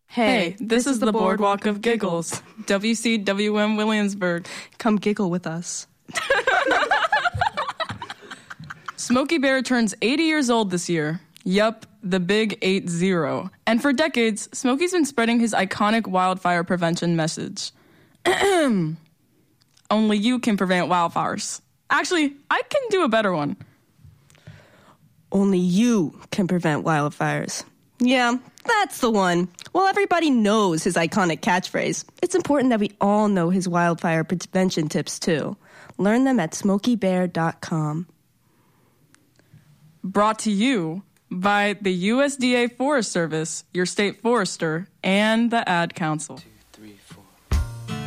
Hey, this is the Boardwalk of Giggles, WCWM Williamsburg. Come giggle with us. Smokey Bear turns 80 years old this year. Yup, the big 80. And for decades, Smokey's been spreading his iconic wildfire prevention message. Only you can prevent wildfires. Actually, I can do a better one. Only you can prevent wildfires. Yeah, that's the one. Well, everybody knows his iconic catchphrase. It's important that we all know his wildfire prevention tips, too. Learn them at smokeybear.com. Brought to you by the USDA Forest Service, your state forester, and the Ad Council.